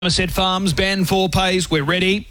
Somerset Farms, band 4 pace. We're ready.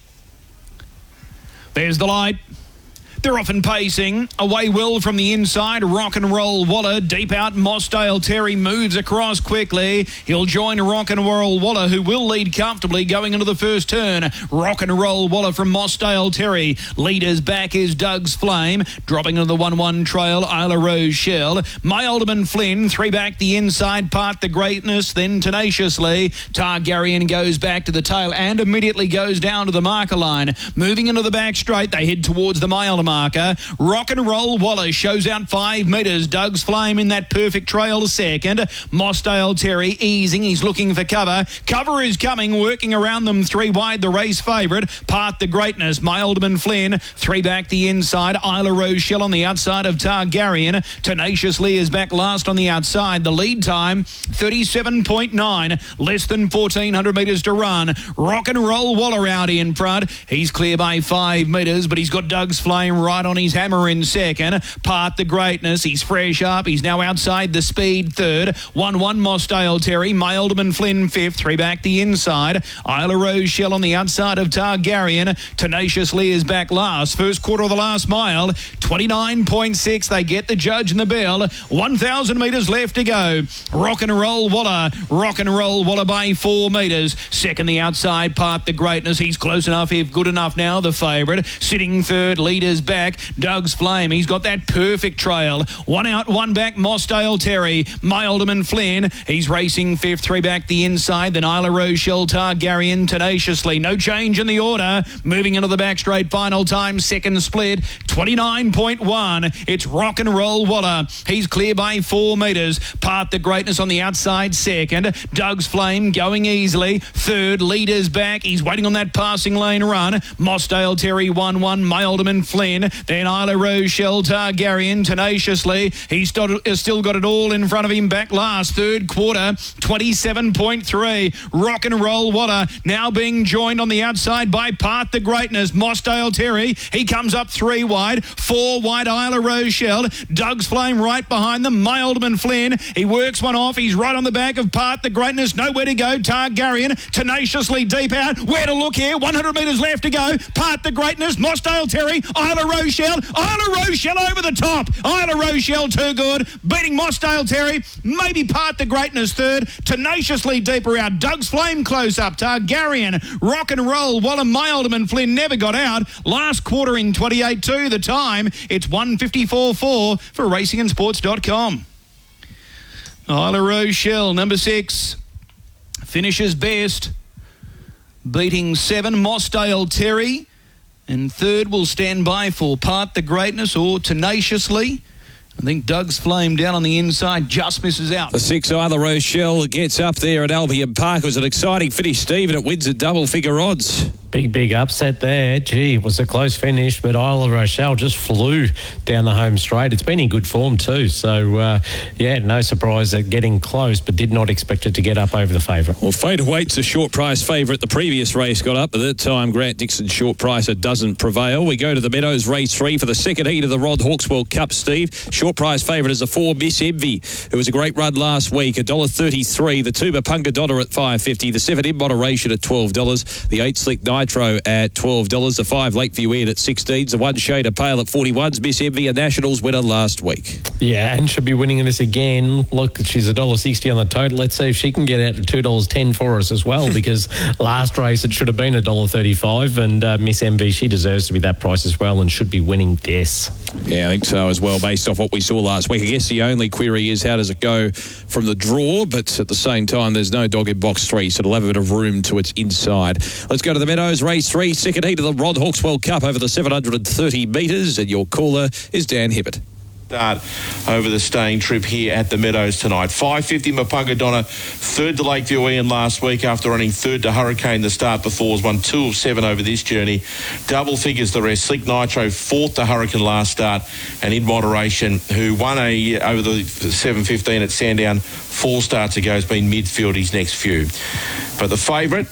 There's the light. They're off and pacing. Away well from the inside. Rock and Roll Waller. Deep out Mossdale Terry moves across quickly. He'll join Rock and Roll Waller, who will lead comfortably going into the first turn. Rock and Roll Waller from Mossdale Terry. Leaders back is Doug's Flame. Dropping into the 1-1 trail, Isla Rose Shell. My Alderman Flynn, 3 back the inside. Part the Greatness, then Tenaciously. Targaryen goes back to the tail and immediately goes down to the marker line. Moving into the back straight, they head towards the mile marker. Rock and Roll Waller shows out 5 metres. Doug's Flame in that perfect trail second. Mossdale Terry easing. He's looking for cover. Cover is coming, working around them 3 wide. The race favourite. Part the Greatness. My Alderman Flynn. 3 back the inside. Isla Rose Shell on the outside of Targaryen. Tenaciously is back last on the outside. The lead time 37.9. Less than 1,400 metres to run. Rock and Roll Waller out in front. He's clear by 5 metres, but he's got Doug's Flame right on his hammer in second. Part the Greatness. He's fresh up. He's now outside the speed third. 1-1 Mossdale Terry. My Alderman Flynn fifth. 3 back the inside. Isla Rose Shell on the outside of Targaryen. Tenaciously is back last. First quarter of the last mile. 29.6. They get the judge and the bell. 1,000 metres left to go. Rock and Roll Waller. Rock and Roll Waller by 4 metres. Second the outside. Part the Greatness. He's close enough, if good enough now, the favourite. Sitting third. Leaders back. Doug's Flame. He's got that perfect trail. 1 out, 1 back. Mossdale Terry. My Alderman Flynn. He's racing fifth. 3 back the inside. Then Isla Rose Shell, Targaryen Tenaciously. No change in the order. Moving into the back straight. Final time. Second split. 29.1. It's Rock and Roll Waller. He's clear by 4 metres. Part the Greatness on the outside second. Doug's Flame going easily. Third. Leaders back. He's waiting on that passing lane run. Mossdale Terry 1-1. My Alderman Flynn. Then Isla Rose Shell, Targaryen Tenaciously. He's still got it all in front of him back last. Third quarter, 27.3. Rock and Roll Waller now being joined on the outside by Part the Greatness. Mossdale Terry. He comes up 3 wide. 4 wide Isla Rose Shell. Doug's Flame right behind them. My Alderman Flynn. He works one off. He's right on the back of Part the Greatness. Nowhere to go. Targaryen Tenaciously deep out. Where to look here? 100 metres left to go. Part the Greatness. Mossdale Terry. Isla Rose Shell. Isla Rose Shell over the top. Isla Rose Shell too good. Beating Mossdale Terry. Maybe Part the Greatness third. Tenaciously deeper out. Doug's Flame close up. Targaryen. Rock and Roll Waller. My Alderman Flynn never got out. Last quarter in 28.2. The time, it's 1:54.4 for racingandsports.com. Isla Rose Shell, number 6. Finishes best. Beating 7 Mossdale Terry. And third will stand by for Part the Greatness or Tenaciously. I think Doug's Flame down on the inside just misses out. The 6 Isla Rose Shell gets up there at Albion Park. It was an exciting finish, Steve, and it wins at double-figure odds. Big upset there. Gee, it was a close finish, but Isla Rochelle just flew down the home straight. It's been in good form too. So, no surprise at getting close, but did not expect it to get up over the favourite. Well, Fade Wait's a short price favourite. The previous race got up, but that time Grant Dixon's short price it doesn't prevail. We go to the Meadows race 3 for the second heat of the Rod Hawkswell Cup, Steve. Short price favourite is a 4 Miss Envy. It was a great run last week, $1.33. The 2 Mapunga Donna at $5.50. The 7 In Moderation at $12. The 8 Slick Nitro at $12. The 5 Lakeview Inn at $16. The 1 Shade of Pale at $41. Miss Envy, a Nationals winner last week. Yeah, and should be winning this again. Look, she's $1.60 on the total. Let's see if she can get out to $2.10 for us as well, because last race it should have been $1.35, and Miss Envy, she deserves to be that price as well and should be winning this. Yeah, I think so as well, based off what we saw last week. I guess the only query is how does it go from the draw, but at the same time, there's no dog in box 3, so it'll have a bit of room to its inside. Let's go to the Meadows race 3, second heat of the Rod Hawkswell Cup over the 730 metres, and your caller is Dan Hibbert. Start over the staying trip here at the Meadows tonight. 5.50 Mapunga Donna, third to Lakeview Ian last week after running third to Hurricane the start before. Was won 2 of 7 over this journey. Double figures the rest. Slick Nitro, fourth to Hurricane last start, and In Moderation, who won over the 7.15 at Sandown 4 starts ago, has been midfield his next few. But the favourite,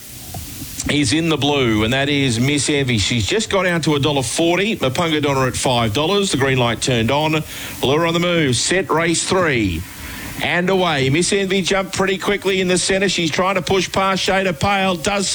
he's in the blue, and that is Miss Envy. She's just got down to $1.40. Mapunga Donna at $5. The green light turned on. Lure on the move. Set race 3. And away. Miss Envy jumped pretty quickly in the centre. She's trying to push past Shade of Pale. Does